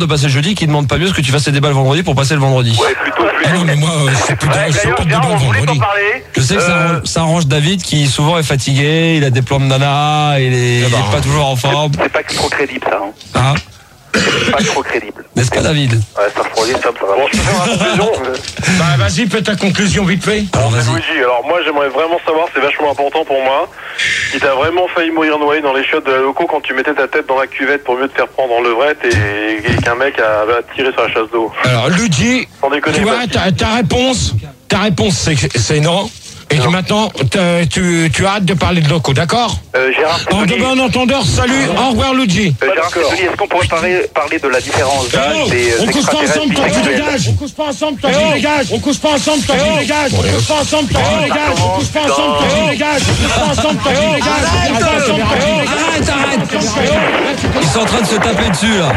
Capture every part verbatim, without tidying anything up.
de passer le jeudi, qui demande pas mieux ce que tu fasses les débats le vendredi pour passer le vendredi. Ouais, plutôt plus. Ah non, mais moi, euh, c'est plus Ouais, de c'est d'ailleurs, pas de Gérard, débat on voulait t'en vendredi. parler. Je sais que ça, Euh, arrange, ça arrange David qui souvent est fatigué, il a des plans de nana, il est, il est pas toujours en forme. C'est pas trop crédible ça. Hein. Hein, C'est pas trop crédible. n'est-ce pas David? Ouais, ça refroidit, ça, ça va. Bon, je peux faire ma conclusion. Bah, vas-y, fais ta conclusion vite fait. Alors C'est vas-y. Luigi, alors moi j'aimerais vraiment savoir, c'est vachement important pour moi, si t'as vraiment failli mourir noyé dans les chiottes de la loco quand tu mettais ta tête dans la cuvette pour mieux te faire prendre en levrette et, et qu'un mec avait tiré sur la chasse d'eau. Alors, Luigi, Sans déconner, tu vois, Bastille. ta, ta réponse, ta réponse, c'est c'est non. Et Non. maintenant, t'as- tu, tu arrêtes de parler de locaux, d'accord? Euh, Gérard, En Stéphanie, de bon entendeur, salut, au revoir Luigi. euh, Gérard Stéphanie, est-ce qu'on pourrait parler, parler de la différence d'âge des On euh, couche pas extraterrestres ensemble, toi tu bisexuels? dégages. On couche pas ensemble, toi tu dégages. On couche pas ensemble, toi tu dégages. On couche pas ensemble, toi tu dégages. On couche pas ensemble, toi tu dégages. On couche pas ensemble, toi tu dégages. On couche pas ensemble, toi tu dégages. Arrête, arrête. Ils sont en train de se taper dessus là.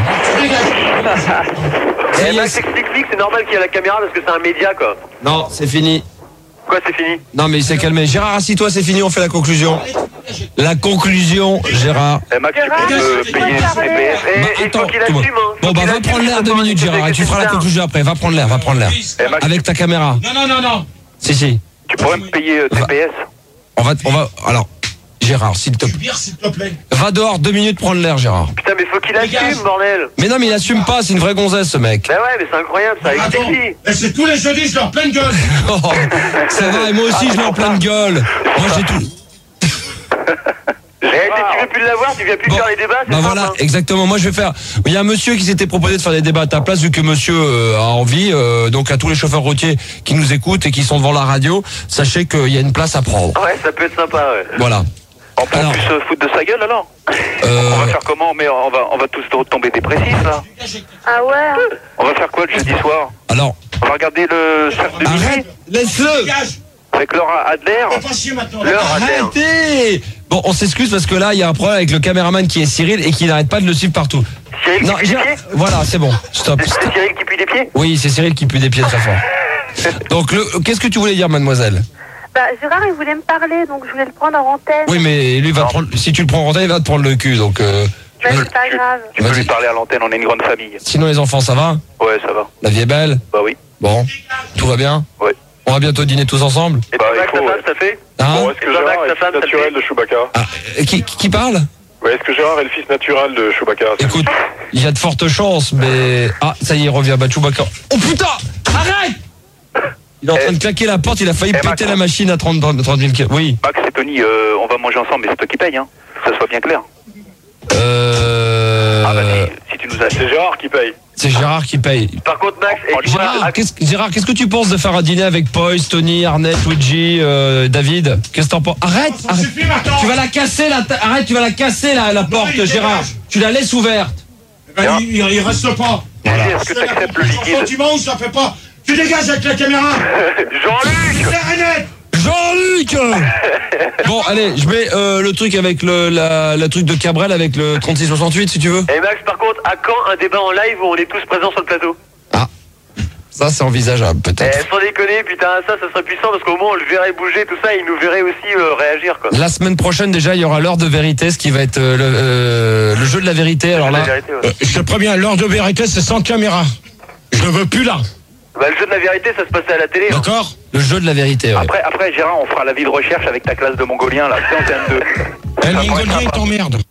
Eh, Max, explique-lui que c'est normal qu'il y ait la caméra parce que c'est un média, quoi. Non, c'est fini. Quoi, c'est fini? Non mais il s'est calmé. Gérard, assis-toi, c'est fini, on fait la conclusion. La conclusion, Gérard. Eh, Max, tu peux me payer le T P S. Bah, Et il attends, faut qu'il tout- assume, hein. Bon Faut bah qu'il va assume prendre l'air qu'il deux faut minutes qu'il Gérard et tu fait feras la ça. conclusion après. Va prendre l'air, va prendre l'air. Eh, Max, Avec ta caméra. Non, non, non, non. Si si. tu pourrais me payer euh, T P S? On va, on va. Alors, Gérard, s'il te plaît. Vire, s'il te plaît. Va dehors deux minutes prendre l'air, Gérard. Putain, mais faut qu'il assume, bordel. Mais non, mais il assume pas. C'est une vraie gonzesse, ce mec. Bah ouais, mais c'est incroyable, ça. Attends, Explique-lui. et c'est tous les jeudis, je leur pleine gueule. Oh, ça va. Et moi aussi, je l'ai en pleine gueule. Moi, j'ai tout. Eh, tu veux plus l'avoir, tu viens plus Bon, faire les débats, c'est bah simple, voilà, hein. exactement. Moi, je vais faire. Il y a un monsieur qui s'était proposé de faire des débats à ta place, vu que monsieur euh, a envie. euh, donc, à tous les chauffeurs routiers qui nous écoutent et qui sont devant la radio, sachez qu'il y a une place à prendre. Ouais, ça peut être sympa, ouais. Voilà. On peut Alors. plus se foutre de sa gueule, alors Euh, On va faire comment? Mais on va, on va tous tomber dépressifs, là. Ah ouais. On va faire quoi le jeudi soir? alors, On va regarder le cercle de arrête, minuit laisse-le. Dégage. avec Laura Adler. On va pas chier maintenant. L'heure Adler. Arrêtez. Bon, on s'excuse parce que là, il y a un problème avec le caméraman qui est Cyril et qui n'arrête pas de le suivre partout. Cyril qui Non, pue des Gérard- pieds? voilà, c'est bon. Stop. C'est stop. Cyril qui pue des pieds? Oui, c'est Cyril qui pue des pieds très fort. Donc, le- qu'est-ce que tu voulais dire, mademoiselle? Bah, Gérard, il voulait me parler, donc je voulais le prendre en antenne. Oui, mais lui va te prendre. Si tu le prends en retard, il va te prendre le cul. Donc, euh, Mais euh, c'est pas grave. Tu peux Vas-y. lui parler à l'antenne, on est une grande famille. sinon, les enfants, ça va? Ouais, ça va. La vie est belle? Bah oui. Bon, tout va bien? Ouais. On va bientôt dîner tous ensemble? Et Bah, toi, il Max, faut, ta femme, ouais. ça fait? Hein? Bon, est-ce que Et toi, Gérard Max, est ta le femme, fils ça te naturel fait de Chewbacca? Ah, qui, qui parle? Ouais, est-ce que Gérard est le fils naturel de Chewbacca? Écoute, il y a de fortes chances, mais... Ah, ça y est, il revient, bah, Chewbacca. Oh putain! Arrête! Il est en train de claquer la porte, il a failli Eh, péter Max. la machine à trente mille kilomètres. Oui. Max et Tony, euh, on va manger ensemble, mais c'est toi qui paye, hein. Que ça soit bien clair. Euh... Ah bah si, si tu nous as... C'est Gérard qui paye. C'est Gérard qui paye. Par contre, Max, et tu vois, Gérard, qu'est-ce, Gérard, qu'est-ce que tu penses de faire un dîner avec Poise, Tony, Arnett, Luigi, euh, David? Qu'est-ce que t'en penses? Arrête, Ça arrête. suffit maintenant. Tu vas la casser, la ta- arrête, tu vas la casser, la, la porte, il Gérard. dégage. Tu la laisses ouverte. Eh ben, il, il- il reste pas. Gigi, est-ce que tu acceptes le liquide? Sentiment ou ça fait pas. Tu dégages avec la caméra. Jean-Luc! Claire et net. Jean-Luc. Bon, allez, je mets euh, le truc avec le la, la truc de Cabrel avec le trente-six soixante-huit, si tu veux. Et Max, par contre, à quand un débat en live où on est tous présents sur le plateau? Ça, c'est envisageable, Eh, peut-être. sans déconner, putain, ça, ça serait puissant parce qu'au moins on le verrait bouger, tout ça, et il nous verrait aussi euh, réagir, quoi. La semaine prochaine, déjà, il y aura l'heure de vérité, ce qui va être euh, le, euh, le jeu de la vérité. Alors La là, vérité, ouais. Euh, je te préviens, l'heure de vérité, c'est sans caméra. Je ne veux plus là. Bah, le jeu de la vérité, ça se passait à la télé. hein. D'accord? le jeu de la vérité, ouais. Après, après, Gérard, on fera l'avis de recherche avec ta classe de mongolien, là, c'est en T M deux. Eh, le mongolien, il t'emmerde.